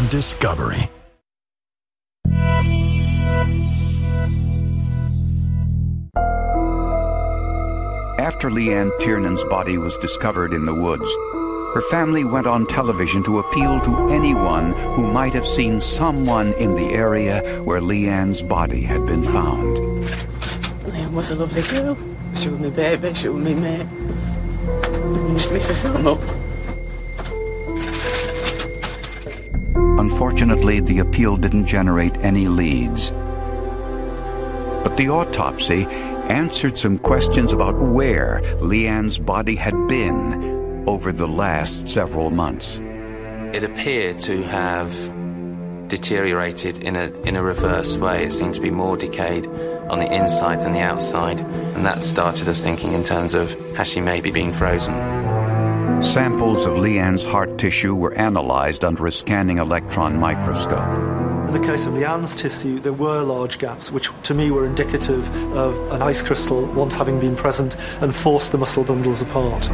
on Discovery. After Leanne Tiernan's body was discovered in the woods, her family went on television to appeal to anyone who might have seen someone in the area where Leanne's body had been found. Leanne was a lovely girl. She was my baby, she was my mate. I just miss her so much. Unfortunately, the appeal didn't generate any leads. But the autopsy answered some questions about where Leanne's body had been over the last several months. It appeared to have deteriorated in a reverse way. It seemed to be more decayed on the inside than the outside, and that started us thinking in terms of, has she maybe been frozen? Samples of Leanne's heart tissue were analyzed under a scanning electron microscope. In the case of Leanne's tissue, there were large gaps, which to me were indicative of an ice crystal once having been present and forced the muscle bundles apart.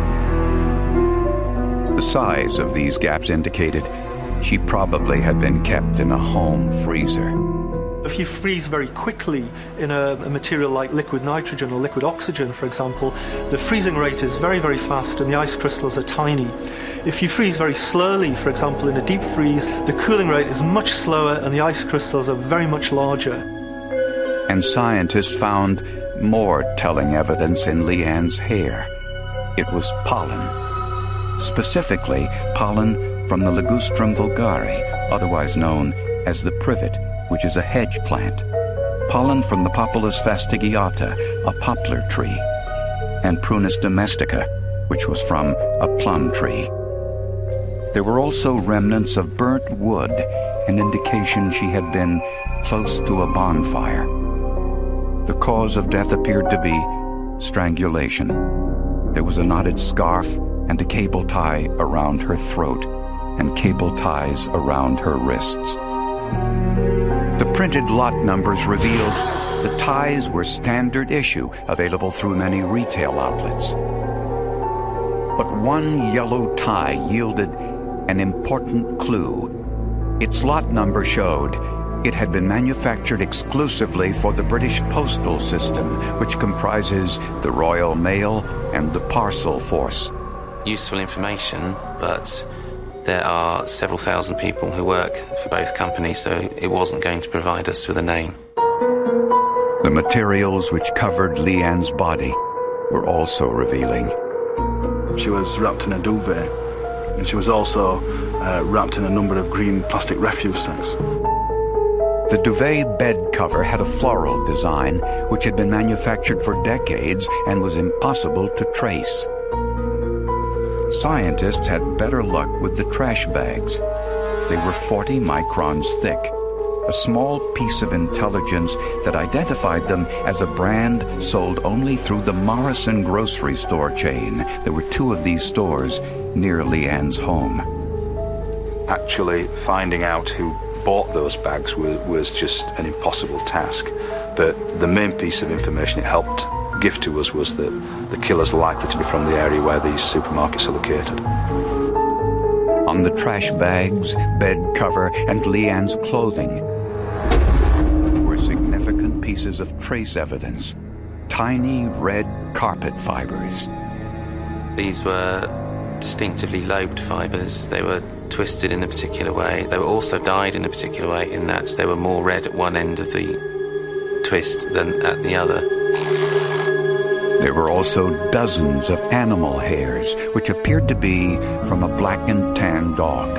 The size of these gaps indicated she probably had been kept in a home freezer. If you freeze very quickly in a material like liquid nitrogen or liquid oxygen, for example, the freezing rate is very, very fast and the ice crystals are tiny. If you freeze very slowly, for example, in a deep freeze, the cooling rate is much slower and the ice crystals are very much larger. And scientists found more telling evidence in Leanne's hair. It was pollen. Specifically, pollen from the Ligustrum vulgare, otherwise known as the privet, which is a hedge plant, pollen from the Populus fastigiata, a poplar tree, and Prunus domestica, which was from a plum tree. There were also remnants of burnt wood, an indication she had been close to a bonfire. The cause of death appeared to be strangulation. There was a knotted scarf and a cable tie around her throat, and cable ties around her wrists. The printed lot numbers revealed the ties were standard issue, available through many retail outlets. But one yellow tie yielded an important clue. Its lot number showed it had been manufactured exclusively for the British postal system, which comprises the Royal Mail and the Parcel Force. Useful information, but there are several thousand people who work for both companies, so it wasn't going to provide us with a name. The materials which covered Leanne's body were also revealing. She was wrapped in a duvet, and she was also wrapped in a number of green plastic refuse sacks. The duvet bed cover had a floral design which had been manufactured for decades and was impossible to trace. Scientists had better luck with the trash bags. They were 40 microns thick, a small piece of intelligence that identified them as a brand sold only through the Morrison grocery store chain. There were 2 of these stores near Leanne's home. Actually finding out who bought those bags was just an impossible task. But the main piece of information it helped give to us was that the killer's likely to be from the area where these supermarkets are located. On the trash bags, bed cover, and Leanne's clothing were significant pieces of trace evidence. Tiny red carpet fibers. These were distinctively lobed fibers. They were twisted in a particular way. They were also dyed in a particular way in that they were more red at one end of the twist than at the other. There were also dozens of animal hairs, which appeared to be from a black and tan dog.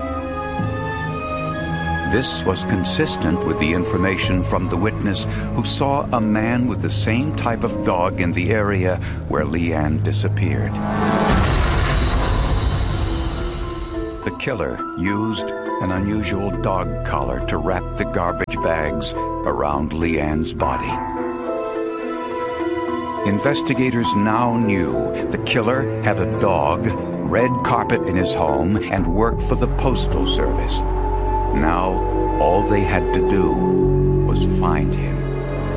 This was consistent with the information from the witness who saw a man with the same type of dog in the area where Leanne disappeared. The killer used an unusual dog collar to wrap the garbage bags around Leanne's body. Investigators now knew the killer had a dog, red carpet in his home, and worked for the Postal Service. Now, all they had to do was find him.